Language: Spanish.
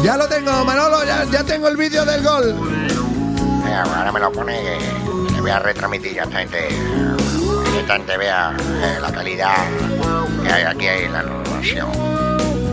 Ya lo tengo, Manolo, ya tengo el vídeo del gol. Ahora me lo pone que le voy a retransmitir directamente vea la calidad que hay aquí en la narración.